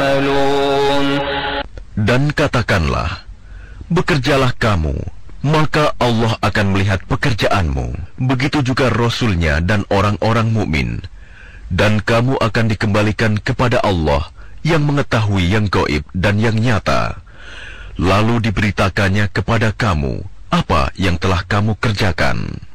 Dan katakanlah, bekerjalah kamu, maka Allah akan melihat pekerjaanmu. Begitu juga Rasul-Nya dan orang-orang mukmin. Dan kamu akan dikembalikan kepada Allah yang mengetahui yang gaib dan yang nyata. Lalu diberitakannya kepada kamu apa yang telah kamu kerjakan.